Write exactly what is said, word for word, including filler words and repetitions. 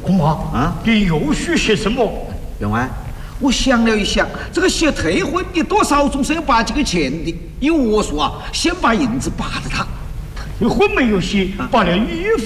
公妈啊， 你又许些什么？ 员外，我想了一想，这个写退婚的多少总是要把几个钱的，因为我说啊，先把银子扒了他。 退婚没有写，把了衣服